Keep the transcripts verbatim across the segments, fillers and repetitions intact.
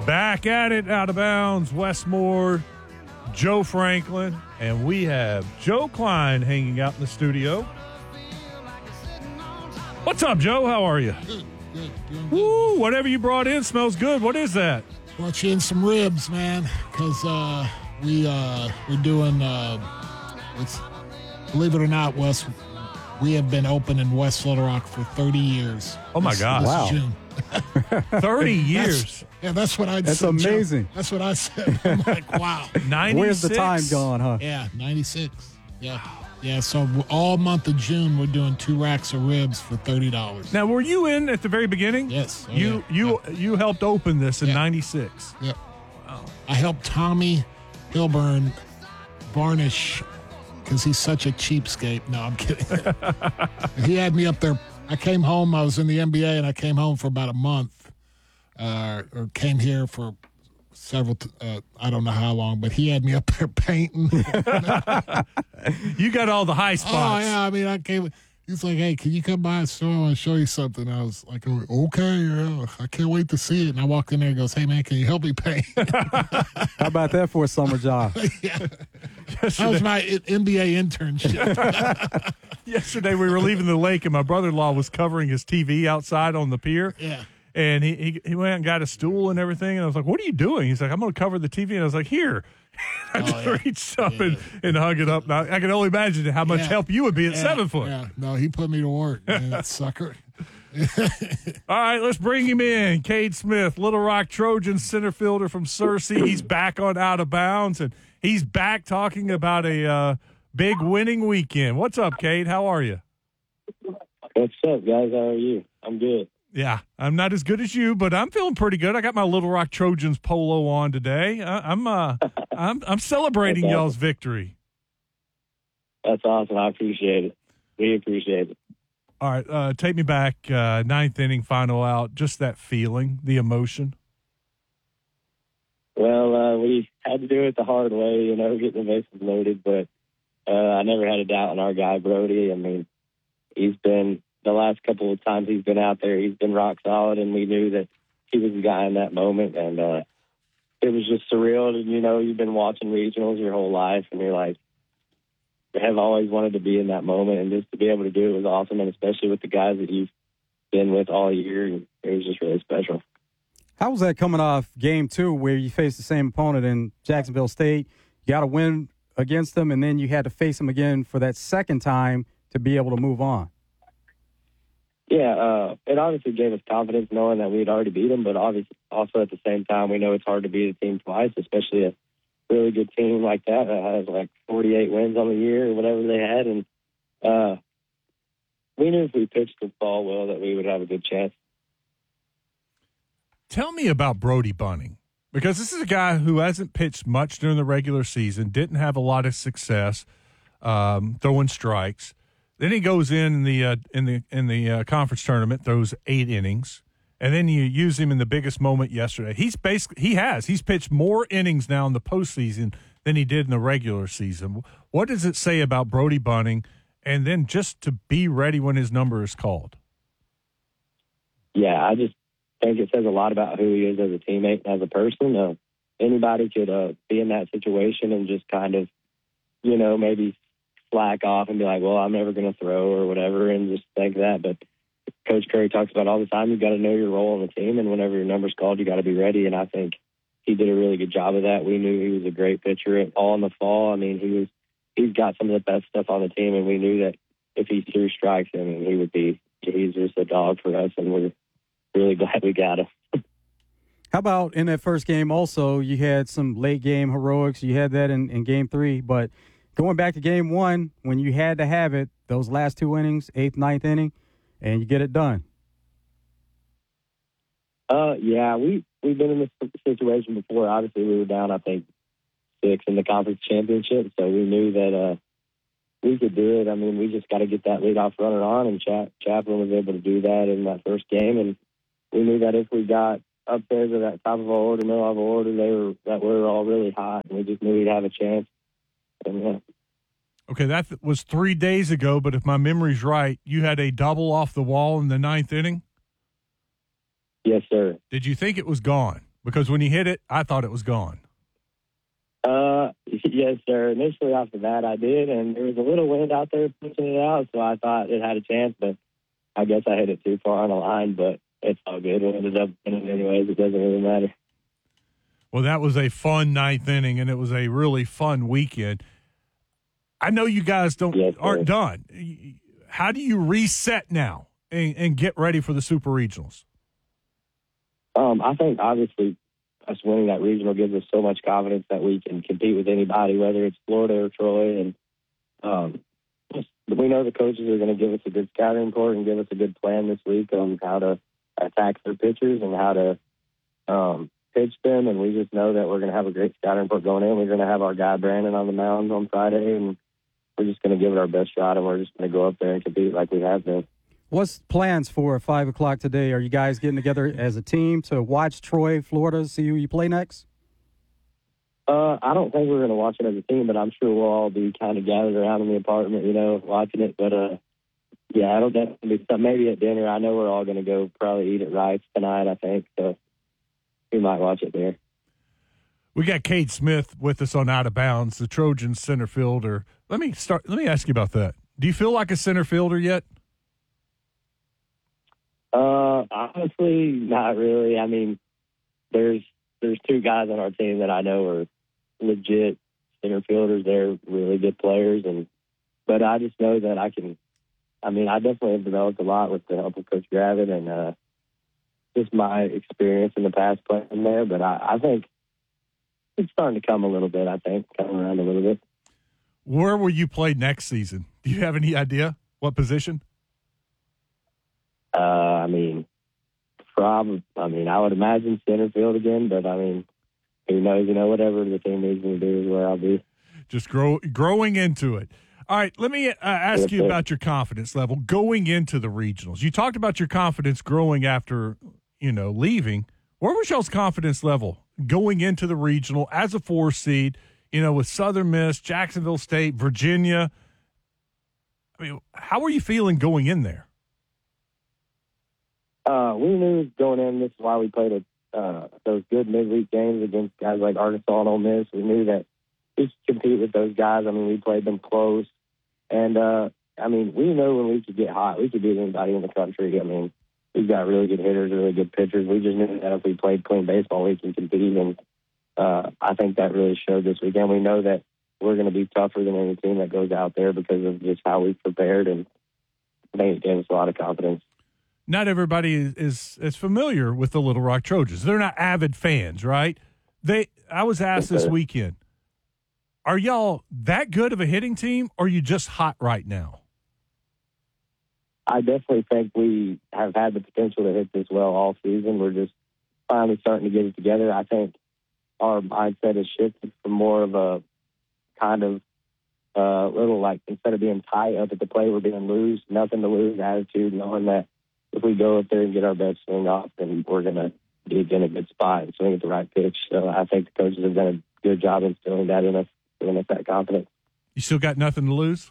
Back at it, Out of Bounds, Westmore, Joe Franklin, and we have Joe Klein hanging out in the studio. What's up, Joe? How are you? Good, good. Doing Woo, good. whatever you brought in smells good. What is that? Brought you in some ribs, man, because uh, we, uh, we're doing, uh, it's, believe it or not, Wes, we have been open in West Little Rock for thirty years. Oh, my This- God. this Wow. June. thirty That's- years. Yeah, that's what I That's said. Joe. amazing. That's what I said. I'm like, wow. ninety-six. Where's the time gone, huh? Yeah, ninety-six. Yeah. Yeah, so all month of June, we're doing two racks of ribs for thirty dollars. Now, were you in at the very beginning? Yes. Oh, You yeah. you you helped open this in Yeah. ninety-six. Yep. I helped Tommy Hilburn varnish because he's such a cheapskate. No, I'm kidding. He had me up there. I came home. I was in the N B A, and I came home for about a month, uh, or came here for several. T- uh, I don't know how long, but he had me up there painting. You got all the high Oh spots. yeah, I mean, I came. He's like, "Hey, can you come by the store? I want to show you something." I was like, "Okay, yeah, I can't wait to see it." And I walked in there and goes, "Hey, man, can you help me paint?" How about that for a summer job? yeah. That Yesterday, was my N B A internship. yesterday we were leaving the lake, and my brother-in-law was covering his T V outside on the pier. Yeah. And he, he he went out and got a stool and everything. And I was like, "What are you doing?" He's like, "I'm going to cover the T V." And I was like, "Here." I just yeah. reached up Yeah. and, and hung it up. Now, I can only imagine how much Yeah. help you would be at Yeah, seven foot. Yeah, no, he put me to work, man, that sucker. All right, let's bring him in. Cade Smith, Little Rock Trojans center fielder from Searcy. He's back on Out of Bounds, and he's back talking about a uh, big winning weekend. What's up, Cade? How are you? What's up, guys? How are you? I'm good. Yeah, I'm not as good as you, but I'm feeling pretty good. I got my Little Rock Trojans polo on today. I, I'm uh, I'm I'm celebrating That's y'all's awesome. victory. That's awesome. I appreciate it. We appreciate it. All right, uh, take me back. Uh, ninth inning, final out. Just that feeling, the emotion. Well, uh, we had to do it the hard way, you know, getting the bases loaded, but uh, I never had a doubt in our guy, Brody. I mean, he's been, the last couple of times he's been out there, he's been rock solid, and we knew that he was the guy in that moment, and uh, it was just surreal. And, you know, you've been watching regionals your whole life, and you're like, I have always wanted to be in that moment, and just to be able to do it was awesome, and especially with the guys that you've been with all year, it was just really special. How was that coming off game two where you faced the same opponent in Jacksonville State? You got to win against them, and then you had to face them again for that second time to be able to move on. Yeah, uh, it obviously gave us confidence knowing that we'd already beat them, but obviously also at the same time, we know it's hard to beat a team twice, especially a really good team like that that has like forty-eight wins on the year or whatever they had. And uh, we knew if we pitched the ball well that we would have a good chance. Tell me about Brody Bunning, because this is a guy who hasn't pitched much during the regular season, didn't have a lot of success um, throwing strikes. Then he goes in the uh, in the in the uh, conference tournament, throws eight innings, and then you use him in the biggest moment yesterday. He's basically he has he's pitched more innings now in the postseason than he did in the regular season. What does it say about Brody Bunning, and then just to be ready when his number is called? Yeah, I just think it says a lot about who he is as a teammate and as a person. Uh, anybody could uh, be in that situation and just kind of, you know, maybe slack off and be like, well, I'm never going to throw or whatever, and just think that. But Coach Curry talks about all the time, you've got to know your role on the team, and whenever your number's called, you got to be ready. And I think he did a really good job of that. We knew he was a great pitcher at all in the fall. I mean, he was, he's got some of the best stuff on the team, and we knew that if he threw strikes, I mean, he would be, he's just a dog for us, and we're really glad we got him. How about in that first game also, you had some late game heroics. You had that in, in game three, but going back to game one, when you had to have it, those last two innings, eighth, ninth inning, and you get it done. Uh, yeah, we, we've been in this situation before. Obviously, we were down, I think, six in the conference championship, so we knew that uh, we could do it. I mean, we just got to get that leadoff runner on, and Chap- Chaplin was able to do that in that first game, and we knew that if we got up there to that top of our order, middle of our order, they were that we were all really hot, and we just knew we'd have a chance. And, yeah. Okay, that th- was three days ago, but if my memory's right, you had a double off the wall in the ninth inning. Yes, sir. Did you think it was gone Because when you hit it, I thought it was gone. Uh, yes, sir. Initially off the bat, I did, and there was a little wind out there pushing it out, so I thought it had a chance, but I guess I hit it too far on the line, but it's all good. We ended up winning anyways. It doesn't really matter. Well, that was a fun ninth inning, and it was a really fun weekend. I know you guys don't yes, aren't done. How do you reset now and, and get ready for the Super Regionals? Um, I think obviously us winning that regional gives us so much confidence that we can compete with anybody, whether it's Florida or Troy. And um, just, we know the coaches are going to give us a good scouting report and give us a good plan this week on how to attack their pitchers and how to um, pitch them. And we just know that we're going to have a great scouting report going in. We're going to have our guy Brandon on the mound on Friday, and we're just going to give it our best shot, and we're just going to go up there and compete like we have been. What's plans for five o'clock today? Are you guys getting together as a team to watch Troy, Florida, see who you play next? Uh, I don't think we're going to watch it as a team, but I'm sure we'll all be kind of gathered around in the apartment, you know, watching it. But, uh, yeah, it'll definitely be something. Maybe at dinner. I know we're all going to go probably eat at Rice tonight, I think. So we might watch it there. We got Cade Smith with us on Out of Bounds, the Trojans center fielder. Let me start. Let me ask you about that. Do you feel like a center fielder yet? Uh, honestly, not really. I mean, there's there's two guys on our team that I know are legit center fielders. They're really good players, and but I just know that I can. I mean, I definitely have developed a lot with the help of Coach Gravett and uh, just my experience in the past playing there. But I, I think it's starting to come a little bit. I think coming around a little bit. Where will you play next season? Do you have any idea what position? Uh, I mean, probably. I mean, I would imagine center field again, but I mean, who knows? You know, whatever the team needs me to do is where I'll be. Just grow, growing into it. All right, let me uh, ask Yes, you sir. about your confidence level going into the regionals. You talked about your confidence growing after, you know, leaving. Where was y'all's confidence level going into the regional as a four seed? You know, with Southern Miss, Jacksonville State, Virginia. I mean, how were you feeling going in there? Uh, we knew going in, this is why we played a, uh, those good midweek games against guys like Arkansas and Ole Miss. We knew that we could compete with those guys. I mean, we played them close. And, uh, I mean, we know when we could get hot, we could beat anybody in the country. I mean, we've got really good hitters, really good pitchers. We just knew that if we played clean baseball, we can compete. And uh, I think that really showed this weekend. We know that we're going to be tougher than any team that goes out there because of just how we've prepared. And I think it gave us a lot of confidence. Not everybody is, is, is familiar with the Little Rock Trojans. They're not avid fans, right? They. I was asked this weekend, are y'all that good of a hitting team, or are you just hot right now? I definitely think we have had the potential to hit this well all season. We're just finally starting to get it together. I think our mindset has shifted from more of a kind of uh, little like, instead of being tight up at the plate, we're being loose, nothing to lose attitude, knowing that if we go up there and get our best swing off, then we're going to be in a good spot and swing at the right pitch. So I think the coaches have done a good job instilling that in us, giving us that confidence. You still got nothing to lose?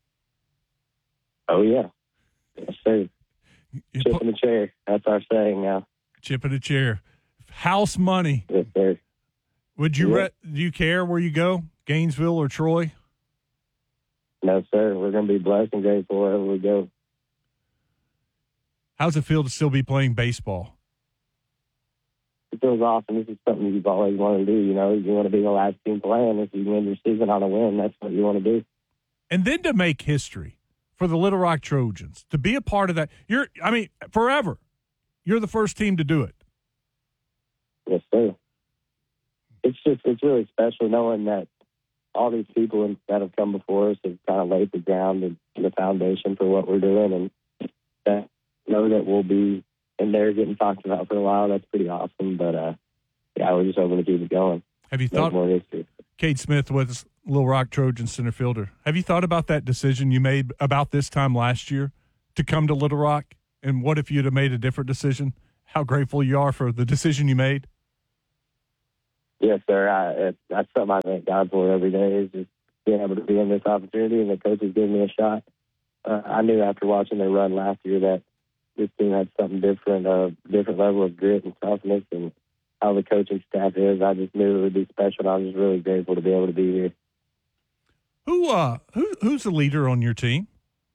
Oh, yeah. Yes, sir. You Chip put- in the chair. That's our saying now. Chip in a chair. House money. Yes, sir. Would you Yeah. re- do you care where you go, Gainesville or Troy? No, sir. We're going to be blessed and grateful wherever we go. How's it feel to still be playing baseball? It feels awesome. This is something you've always wanted to do. You know, you want to be the last team playing. If you can end your season on a win, that's what you want to do. And then to make history for the Little Rock Trojans, to be a part of that. You're, I mean, forever. You're the first team to do it. Yes, sir. It's just, it's really special knowing that all these people that have come before us have kind of laid the ground and the foundation for what we're doing, and that know that we'll be in there getting talked about for a while. That's pretty awesome. But uh, yeah, we're just hoping to keep it going. Have you Make thought, more history. Cade Smith was Little Rock Trojans center fielder, have you thought about that decision you made about this time last year to come to Little Rock? And what if you'd have made a different decision? How grateful you are for the decision you made? Yes, sir. I, it, that's something I thank God for every day, is just being able to be in this opportunity, and the coaches giving me a shot. Uh, I knew after watching their run last year that this team had something different, a different level of grit and toughness, and how the coaching staff is. I just knew it would be special. I was just really grateful to be able to be here. Who uh who who's the leader on your team?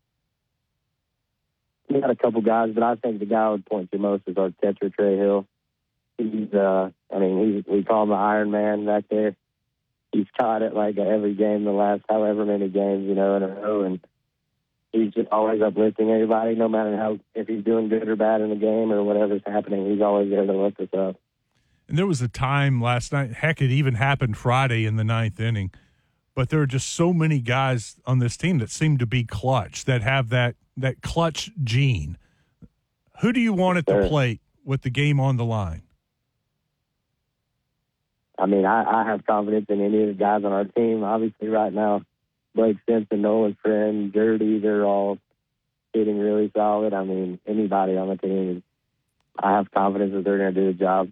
We got a couple guys, but I think the guy I would point to most is our catcher, Trey Hill. He's, uh, I mean, he's, we call him the Iron Man back there. He's caught it like every game the last however many games, you know, in a row, and he's just always uplifting everybody, no matter how if he's doing good or bad in the game or whatever's happening. He's always there to lift us up. And there was a time last night, heck, it even happened Friday in the ninth inning, but there are just so many guys on this team that seem to be clutch, that have that, that clutch gene. Who do you want at the plate with the game on the line? I mean, I, I have confidence in any of the guys on our team. Obviously, right now, Blake Simpson, Nolan Friend, Jerdy, they're all hitting really solid. I mean, anybody on the team, I have confidence that they're going to do the job.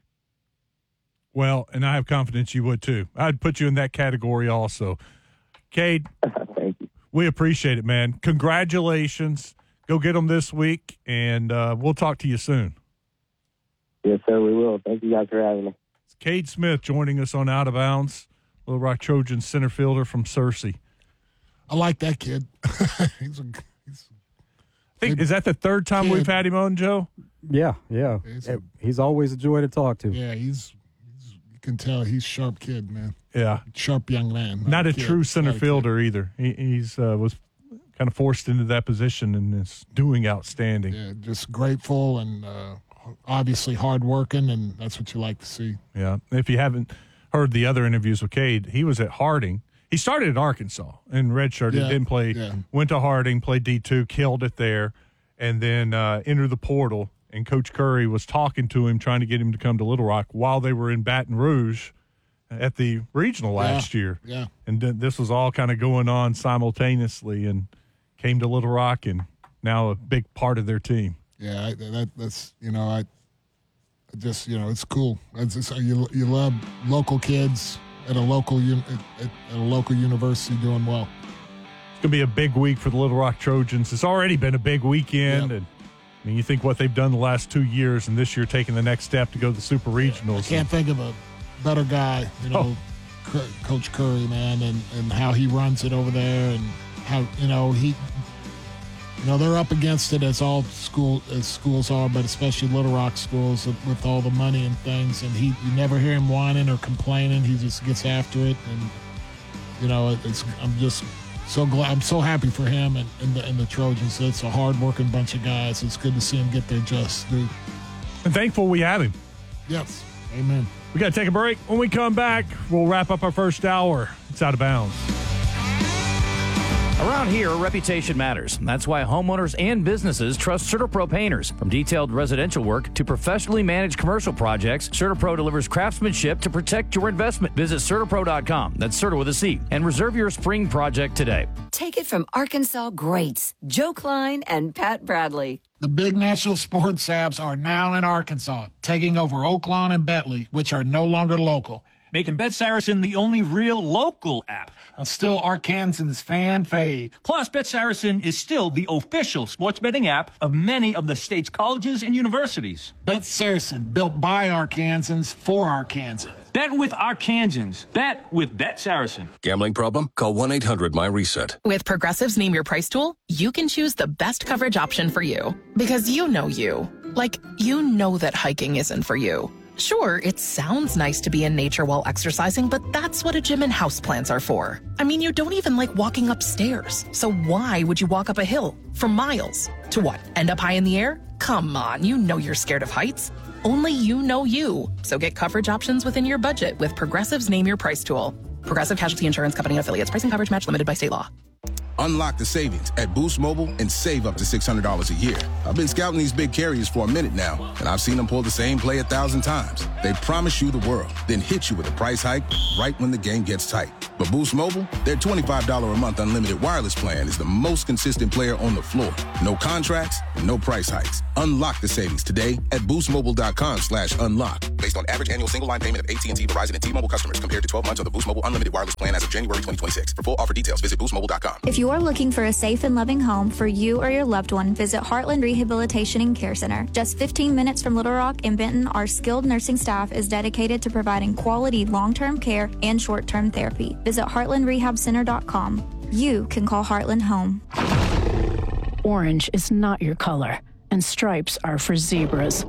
Well, and I have confidence you would too. I'd put you in that category also. Cade, thank you. We appreciate it, man. Congratulations. Go get them this week, and uh, we'll talk to you soon. Yes, sir, we will. Thank you guys for having me. It's Cade Smith joining us on Out of Bounds, Little Rock Trojans center fielder from Searcy. I like that kid. he's a, he's I think, is that the third time kid. we've had him on, Joe? Yeah, yeah. He's, a, He's always a joy to talk to. yeah, he's, he's you can tell he's a sharp kid, man. Yeah. Sharp young man. Not a kid. true center Not a fielder either. He he's uh, was kind of forced into that position and is doing outstanding. Yeah, just grateful and uh, obviously hardworking, and that's what you like to see. Yeah. If you haven't heard the other interviews with Cade, he was at Harding. He started at Arkansas and redshirted, Yeah, didn't play, yeah. went to Harding, played D two, killed it there, and then uh, entered the portal. And Coach Curry was talking to him, trying to get him to come to Little Rock while they were in Baton Rouge at the regional last yeah, year. Yeah. And th- this was all kind of going on simultaneously, and came to Little Rock, and now a big part of their team. Yeah, I, that, that's, you know, I just, you know, it's cool. It's just, you, you love local kids at a local un, at, at a local university doing well. It's going to be a big week for the Little Rock Trojans. It's already been a big weekend, Yep. and I mean, you think what they've done the last two years, and this year taking the next step to go to the Super Regionals. I can't think of a better guy, you know, Oh. Coach Curry, man, and, and how he runs it over there, and how, you know, he, you know, they're up against it as all school as schools are, but especially Little Rock schools with all the money and things. And he, you never hear him whining or complaining. He just gets after it, and you know, it's. I'm just so glad. I'm so happy for him and, and the and the Trojans. It's a hard-working bunch of guys. It's good to see them get their just due. And thankful we have him. Yes, amen. We got to take a break. When we come back, we'll wrap up our first hour. It's Out of Bounds. Around here, reputation matters. That's why homeowners and businesses trust CertaPro painters. From detailed residential work to professionally managed commercial projects, CertaPro delivers craftsmanship to protect your investment. Visit Certapro dot com, that's Certa with a C, and reserve your spring project today. Take it from Arkansas greats, Joe Klein and Pat Bradley. The big national sports apps are now in Arkansas, taking over Oaklawn and Bentley, which are no longer local. Making Bet Saracen the only real local app. And still Arkansans fan fave. Plus, Bet Saracen is still the official sports betting app of many of the state's colleges and universities. Bet Saracen, built by Arkansans for Arkansans. Bet with Arkansans. Bet with Bet Saracen. Gambling problem? Call one eight hundred my reset. With Progressive's Name Your Price tool, you can choose the best coverage option for you. Because you know you. Like, you know that hiking isn't for you. Sure, it sounds nice to be in nature while exercising, but that's what a gym and houseplants are for. I mean, you don't even like walking upstairs. So why would you walk up a hill for miles? To what, end up high in the air? Come on, you know you're scared of heights. Only you know you. So get coverage options within your budget with Progressive's Name Your Price tool. Progressive Casualty Insurance Company and Affiliates. Pricing coverage match limited by state law. Unlock the savings at Boost Mobile and save up to six hundred dollars a year. I've been scouting these big carriers for a minute now, and I've seen them pull the same play a thousand times. They promise you the world, then hit you with a price hike right when the game gets tight. But Boost Mobile, their twenty-five dollars a month unlimited wireless plan is the most consistent player on the floor. No contracts, no price hikes. Unlock the savings today at boostmobile.com slash unlock. Based on average annual single line payment of A T and T, Verizon, and T-Mobile customers compared to twelve months of the Boost Mobile unlimited wireless plan as of January twenty twenty-six. For full offer details, visit boost mobile dot com. If you are looking for a safe and loving home for you or your loved one, visit Heartland Rehabilitation and Care Center. Just fifteen minutes from Little Rock and Benton, our skilled nursing staff is dedicated to providing quality long-term care and short-term therapy. Visit heartland rehab center dot com. You can call Heartland home. Orange is not your color, and stripes are for zebras.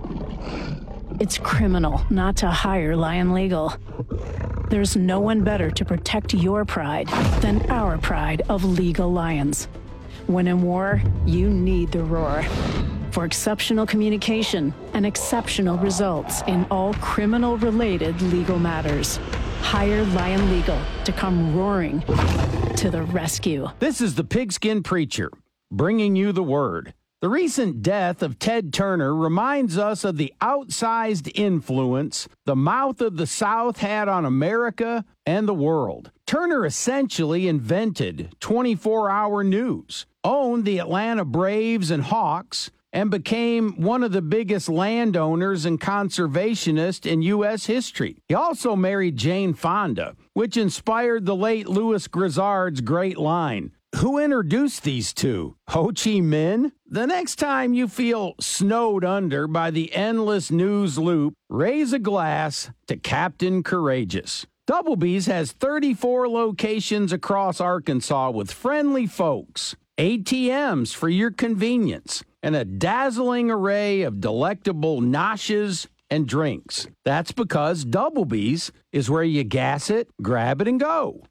It's criminal not to hire Lion Legal. There's no one better to protect your pride than our pride of legal lions. When in war, you need the roar. For exceptional communication and exceptional results in all criminal-related legal matters, hire Lion Legal to come roaring to the rescue. This is the Pigskin Preacher, bringing you the word. The recent death of Ted Turner reminds us of the outsized influence the mouth of the South had on America and the world. Turner essentially invented twenty-four hour news, owned the Atlanta Braves and Hawks, and became one of the biggest landowners and conservationists in U S history. He also married Jane Fonda, which inspired the late Louis Grizzard's great line, "Who introduced these two? Ho Chi Minh?" The next time you feel snowed under by the endless news loop, raise a glass to Captain Courageous. Double B's has thirty-four locations across Arkansas with friendly folks, A T Ms for your convenience, and a dazzling array of delectable noshes and drinks. That's because Double B's is where you gas it, grab it, and go.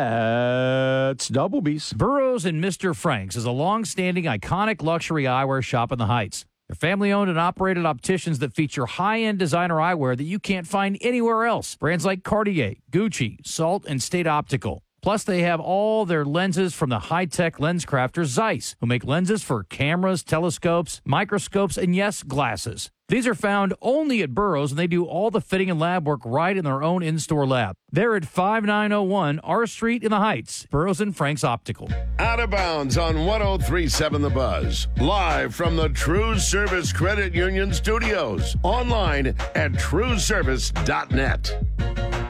That's Double B's. Burroughs and Mister Frank's is a long-standing, iconic luxury eyewear shop in the Heights. They're family-owned and operated opticians that feature high-end designer eyewear that you can't find anywhere else. Brands like Cartier, Gucci, Salt, and State Optical. Plus, they have all their lenses from the high-tech lens crafter Zeiss, who make lenses for cameras, telescopes, microscopes, and yes, glasses. These are found only at Burroughs, and they do all the fitting and lab work right in their own in-store lab. They're at five nine oh one R Street in the Heights, Burroughs and Frank's Optical. Out of Bounds on one oh three point seven The Buzz. Live from the True Service Credit Union studios. Online at true service dot net.